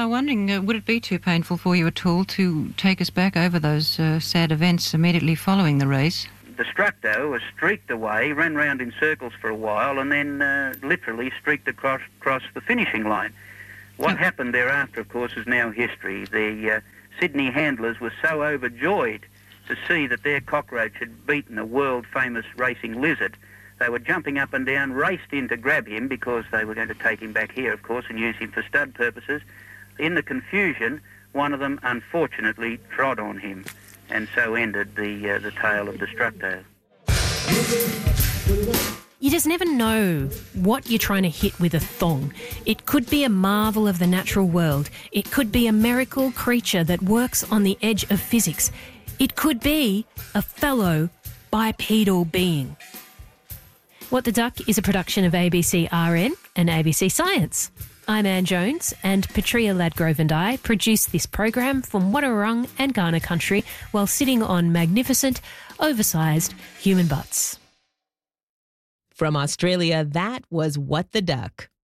wondering, would it be too painful for you at all to take us back over those sad events immediately following the race? The Structo was streaked away, ran round in circles for a while, and then literally streaked across the finishing line. What happened thereafter, of course, is now history. The Sydney handlers were so overjoyed to see that their cockroach had beaten a world-famous racing lizard. They were jumping up and down, raced in to grab him because they were going to take him back here, of course, and use him for stud purposes. In the confusion, one of them unfortunately trod on him, and so ended the tale of Destructo. You just never know what you're trying to hit with a thong. It could be a marvel of the natural world. It could be a miracle creature that works on the edge of physics. It could be a fellow bipedal being. What the Duck is a production of ABC RN and ABC Science. I'm Anne Jones, and Petria Ladgrove and I produce this program from Wadawurrung and Kaurna country while sitting on magnificent, oversized human butts. From Australia, that was What the Duck.